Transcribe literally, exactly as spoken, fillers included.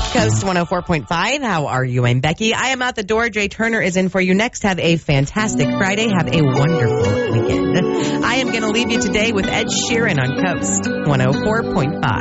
Coast one oh four point five. How are you? I'm Becky. I am out the door. Jay Turner is in for you next. Have a fantastic Friday. Have a wonderful weekend. I am going to leave you today with Ed Sheeran on Coast one oh four point five.